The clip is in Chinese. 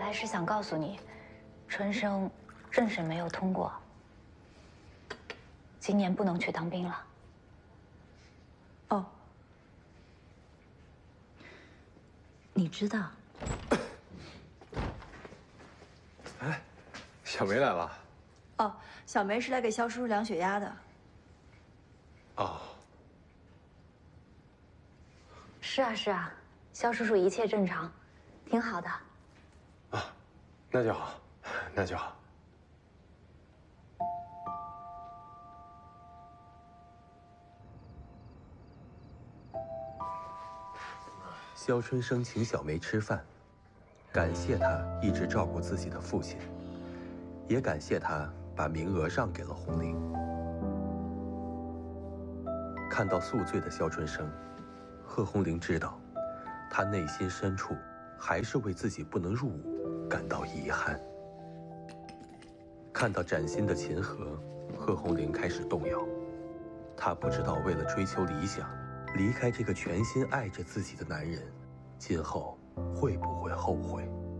来是想告诉你，春生政审没有通过，今年不能去当兵了。 哦，你知道？ 哎，小梅来了。 哦，小梅是来给肖叔叔量血压的。 哦。 是啊是啊，肖叔叔一切正常，挺好的。 啊，那就好，那就好。 肖春生请小梅吃饭，感谢她一直照顾自己的父亲，也感谢她把名额让给了红玲。看到宿醉的肖春生，贺红玲知道，他内心深处还是为自己不能入伍感到遗憾。看到崭新的秦河，贺红玲开始动摇。她不知道为了追求理想，离开这个全心爱着自己的男人，今后会不会后悔？